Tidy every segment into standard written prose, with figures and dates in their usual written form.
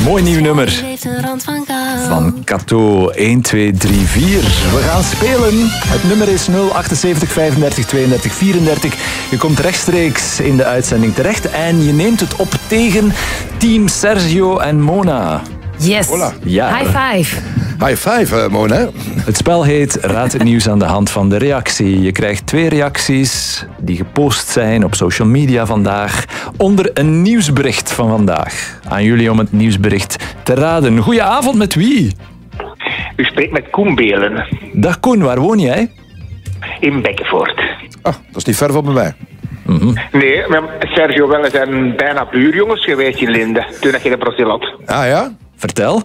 Mooi nieuw nummer van Kato. 1, 2, 3, 4. We gaan spelen. Het nummer is 078 35 32 34. Je komt rechtstreeks in de uitzending terecht en je neemt het op tegen team Sergio en Mona. Yes. Hola. Ja. High five. High five, Mona. Het spel heet Raad het nieuws aan de hand van de reactie. Je krijgt 2 reacties die gepost zijn op social media vandaag onder een nieuwsbericht van vandaag. Aan jullie om het nieuwsbericht te raden. Goedenavond, met wie? U spreekt met Koen Belen Dag Koen, waar woon jij? in Bekkenvoort. Ah, dat is niet ver van bij mij. Nee, Sergio wel zijn bijna buurjongens geweest in Linde toen hij in Brazil had. Ah ja? Vertel.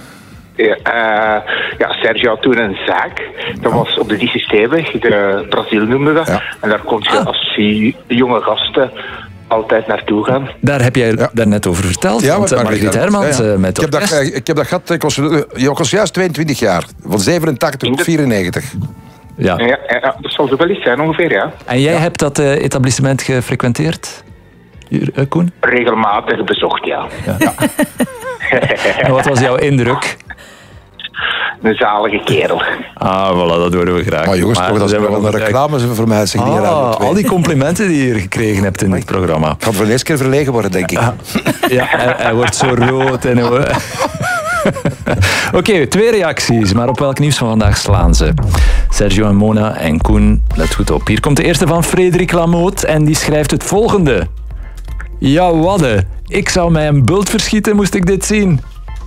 Ja, Sergio had toen een zaak. Dat was op de Dicesteeweg, de Brazil noemde dat. Ja. En daar kon je als jonge gasten altijd naartoe gaan. Daar heb jij daarnet over verteld. Ja, want met Margriet Hermans met ik heb dat gehad, ik was juist 22 jaar. Van 87 tot 94. Ja. Ja, dat zal zo wel eens zijn ongeveer, ja. En jij hebt dat etablissement gefrequenteerd, Koen? Regelmatig bezocht, ja. En wat was jouw indruk? Een zalige kerel. Ah, voilà, dat horen we graag. Maar jongens, toch, dat is zijn we wel een reclame voor mij. Zeg niet al die complimenten die je hier gekregen hebt in dit programma. Ik ga voor de eerste keer verlegen worden, denk ik. Ja, hij wordt zo rood. Oké, 2 reacties, maar op welk nieuws van vandaag slaan ze? Sergio en Mona en Koen, let goed op. Hier komt de eerste van Frederik Lamoot en die schrijft het volgende. Ja, wadde. Ik zou mij een bult verschieten, moest ik dit zien.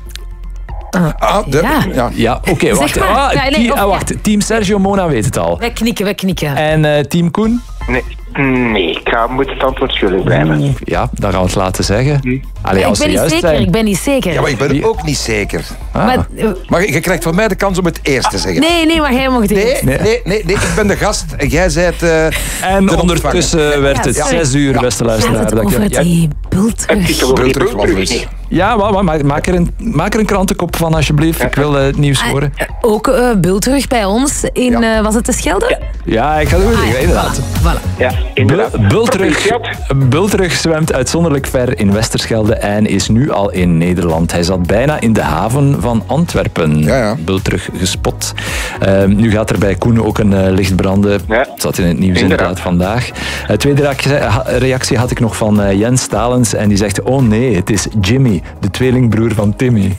Ja, oké, wacht. Zeg maar. Wacht, team Sergio Mona weet het al. Wij knikken. En team Koen? Nee, ik moet het antwoord schuldig blijven. Ja, dat gaan we het laten zeggen. Allee, als Ik ben niet zeker. Ja, maar ik ben ook niet zeker. Maar je krijgt van mij de kans om het eerst te zeggen. Nee, maar jij mag het eerst. Nee, ik ben de gast en jij bent En ondertussen werd het 6 uur, beste luisteraar. Gaat het over die bultrug? Ja, maar maak er een krantenkop van alsjeblieft. Ik wil het nieuws horen. Ook bultrug bij ons in, was het de Schelde? Ja, ik ga het horen, inderdaad. Voilà. Ja, inderdaad. Bultrug zwemt uitzonderlijk ver in Westerschelde en is nu al in Nederland. Hij zat bijna in de haven van Antwerpen. Ja. Bultrug gespot. Nu gaat er bij Koen ook een licht branden. Ja. Dat zat in het nieuws inderdaad vandaag. Tweede reactie had ik nog van Jens Stalens en die zegt, oh nee, het is Jimmy, de tweelingbroer van Timmy.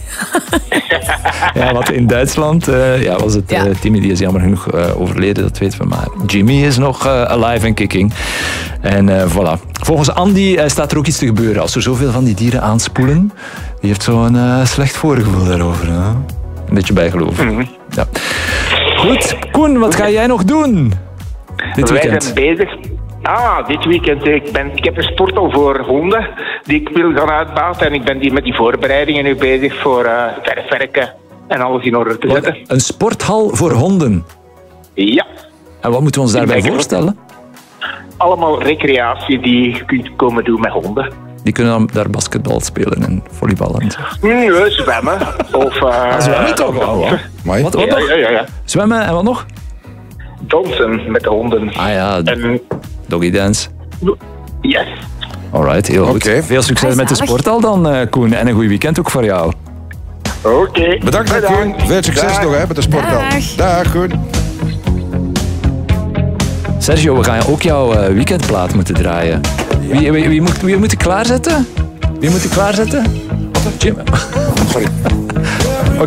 Ja, wat in Duitsland was het Timmy, die is jammer genoeg overleden, dat weten we. Maar Jimmy is nog alive en kicking. En voilà. Volgens Andy staat er ook iets te gebeuren. Als er zoveel van die dieren aanspoelen, die heeft zo'n slecht voorgevoel daarover. Hè? Een beetje bijgeloven. Ja. Goed, Koen, wat ga jij nog doen dit weekend? Wij zijn bezig. Dit weekend. Ik heb een sporthal voor honden die ik wil gaan uitbaten. En ik ben met die voorbereidingen nu bezig voor verfwerken en alles in orde te zetten. Een sporthal voor honden? Ja. En wat moeten we ons daarbij voorstellen? Allemaal recreatie die je kunt komen doen met honden. Die kunnen dan daar basketbal spelen en volleybal en zo. Nee, zwemmen. Of, zwemmen toch wel? Wat nog? Ja. Zwemmen en wat nog? Dansen met de honden. Ah ja, En, doggy dance. yes. Alright, heel goed. Oké. Veel succes met de sporthal dan, Koen. En een goed weekend ook voor jou. Oké. Bedankt, Koen. Veel succes nog met de sporthal. Dag, Koen. Sergio, we gaan ook jouw weekendplaat moeten draaien. Wie moet ik klaarzetten? Wie moet ik klaarzetten? Jim. Sorry.